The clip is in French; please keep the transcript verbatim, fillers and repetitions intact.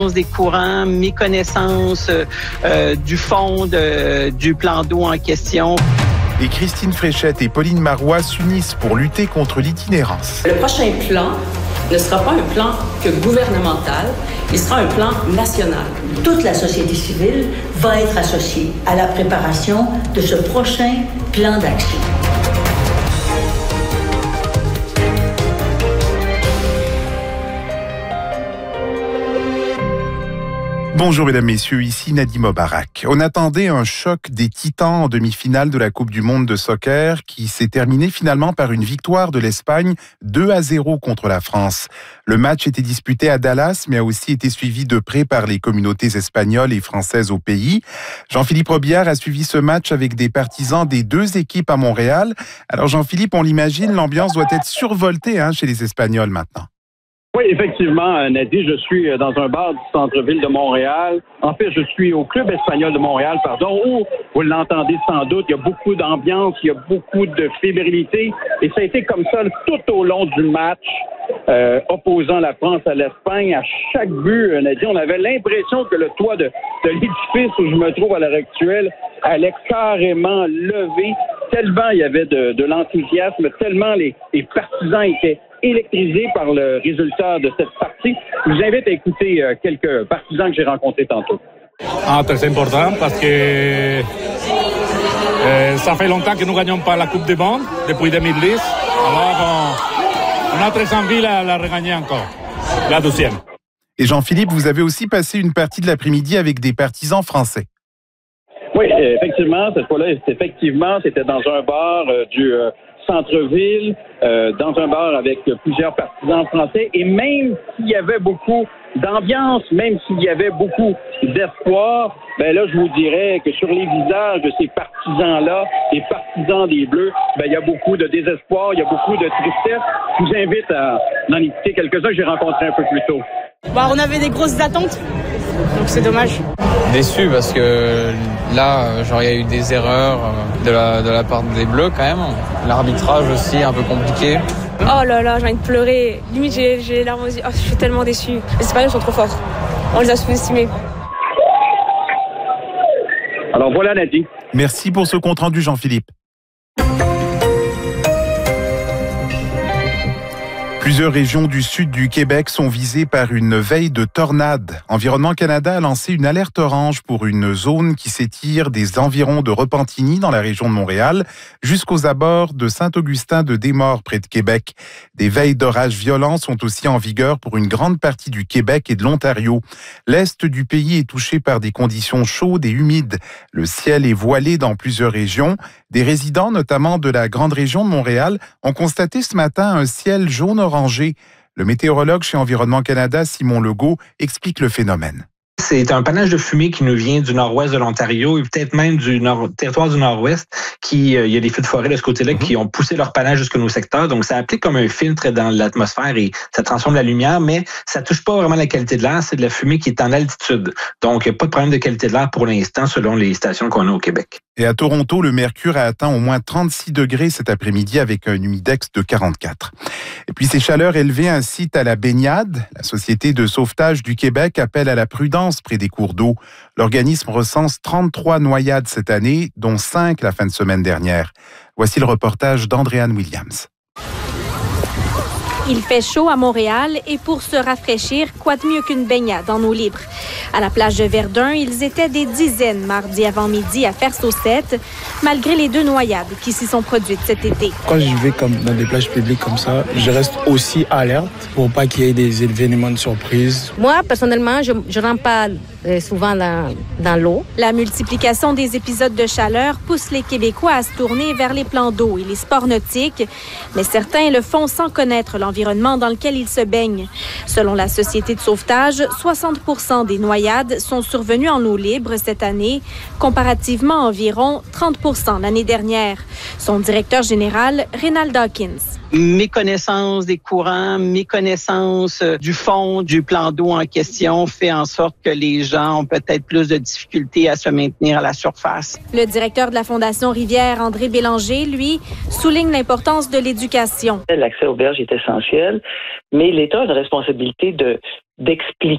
des courants, méconnaissance euh, du fond de, du plan d'eau en question. Et Christine Fréchette et Pauline Marois s'unissent pour lutter contre l'itinérance. Le prochain plan ne sera pas un plan que gouvernemental, il sera un plan national. Toute la société civile va être associée à la préparation de ce prochain plan d'action. Bonjour mesdames, messieurs, ici Nadim Obarak. On attendait un choc des titans en demi-finale de la Coupe du monde de soccer qui s'est terminé finalement par une victoire de l'Espagne deux à zéro contre la France. Le match était disputé à Dallas mais a aussi été suivi de près par les communautés espagnoles et françaises au pays. Jean-Philippe Robillard a suivi ce match avec des partisans des deux équipes à Montréal. Alors Jean-Philippe, on l'imagine, l'ambiance doit être survoltée hein, chez les Espagnols maintenant. Oui, effectivement, Nadi, je suis dans un bar du centre-ville de Montréal. En fait, je suis au Club espagnol de Montréal, pardon, où, vous l'entendez sans doute, il y a beaucoup d'ambiance, il y a beaucoup de fébrilité. Et ça a été comme ça tout au long du match, euh, opposant la France à l'Espagne. À chaque but, Nadi, on avait l'impression que le toit de, de l'édifice où je me trouve à l'heure actuelle allait carrément lever. Tellement il y avait de, de l'enthousiasme, tellement les, les partisans étaient électrisé par le résultat de cette partie. Je vous invite à écouter euh, quelques partisans que j'ai rencontrés tantôt. Ah, très important parce que euh, ça fait longtemps que nous ne gagnons pas la Coupe du Monde, depuis deux mille dix. Alors, on, on a très envie de la, la regagner encore, la deuxième. Et Jean-Philippe, vous avez aussi passé une partie de l'après-midi avec des partisans français. Oui, effectivement, cette fois-là, effectivement, c'était dans un bar euh, du... Euh, centre-ville, euh, dans un bar avec plusieurs partisans français. Et même s'il y avait beaucoup d'ambiance, même s'il y avait beaucoup d'espoir, ben là, je vous dirais que sur les visages de ces partisans-là, les partisans des Bleus, ben il y a beaucoup de désespoir, il y a beaucoup de tristesse. Je vous invite à en écouter quelques-uns que j'ai rencontrés un peu plus tôt. Bah, on avait des grosses attentes, donc c'est dommage. Déçu parce que là, genre, il y a eu des erreurs de la, de la part des Bleus quand même. L'arbitrage aussi un peu compliqué. Oh là là, j'ai envie de pleurer. Limite, j'ai, j'ai les larmes aux yeux. Oh, je suis tellement déçue. Les Espagnols sont trop forts. On les a sous-estimés. Alors voilà, Nadine. Merci pour ce compte-rendu, Jean-Philippe. Plusieurs régions du sud du Québec sont visées par une veille de tornade. Environnement Canada a lancé une alerte orange pour une zone qui s'étire des environs de Repentigny dans la région de Montréal jusqu'aux abords de Saint-Augustin-de-Desmaures près de Québec. Des veilles d'orages violents sont aussi en vigueur pour une grande partie du Québec et de l'Ontario. L'est du pays est touché par des conditions chaudes et humides. Le ciel est voilé dans plusieurs régions. Des résidents, notamment de la grande région de Montréal, ont constaté ce matin un ciel jaune-orangé. Le météorologue chez Environnement Canada, Simon Legault, explique le phénomène. C'est un panache de fumée qui nous vient du nord-ouest de l'Ontario et peut-être même du nord- territoire du nord-ouest. Qui, euh, il y a des feux de forêt de ce côté-là mm-hmm. qui ont poussé leur panache jusqu'à nos secteurs. Donc, ça applique comme un filtre dans l'atmosphère et ça transforme la lumière, mais ça touche pas vraiment la qualité de l'air. C'est de la fumée qui est en altitude. Donc, il n'y a pas de problème de qualité de l'air pour l'instant selon les stations qu'on a au Québec. Et à Toronto, le mercure a atteint au moins trente-six degrés cet après-midi avec un humidex de quarante-quatre. Et puis ces chaleurs élevées incitent à la baignade. La Société de sauvetage du Québec appelle à la prudence près des cours d'eau. L'organisme recense trente-trois noyades cette année, dont cinq la fin de semaine dernière. Voici le reportage d'Andréane Williams. Il fait chaud à Montréal et pour se rafraîchir, quoi de mieux qu'une baignade en eau libre? À la plage de Verdun, ils étaient des dizaines mardi avant-midi à faire saucette, malgré les deux noyades qui s'y sont produites cet été. Quand je vais comme dans des plages publiques comme ça, je reste aussi alerte pour pas qu'il y ait des événements de surprise. Moi, personnellement, je ne rentre pas souvent dans, dans l'eau. La multiplication des épisodes de chaleur pousse les Québécois à se tourner vers les plans d'eau et les sports nautiques, mais certains le font sans connaître l'environnement dans lequel ils se baignent. Selon la Société de sauvetage, soixante pour cent des noyades sont survenues en eau libre cette année, comparativement à environ trente pour cent l'année dernière. Son directeur général, Rénald Dawkins. Méconnaissance des courants, méconnaissance du fond du plan d'eau en question fait en sorte que les gens ont peut-être plus de difficultés à se maintenir à la surface. Le directeur de la Fondation Rivière, André Bélanger, lui, souligne l'importance de l'éducation. L'accès aux berges est essentiel, mais l'État a une responsabilité de d'expliquer